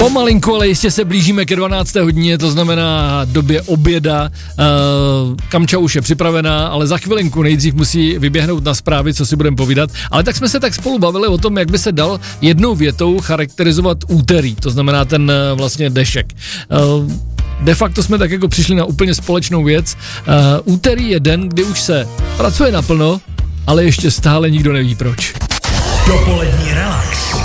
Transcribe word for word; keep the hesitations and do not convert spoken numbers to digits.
Pomalinku, ale jistě se blížíme ke dvanácté hodině, to znamená době oběda. Uh, Kamča už je připravená, ale za chvilinku nejdřív musí vyběhnout na zprávy, co si budeme povídat. Ale tak jsme se tak spolu bavili o tom, jak by se dal jednou větou charakterizovat úterý, to znamená ten uh, vlastně dešek. Uh, De facto jsme tak jako přišli na úplně společnou věc. Uh, úterý je den, kdy už se pracuje naplno, ale ještě stále nikdo neví proč. Dopolední relax.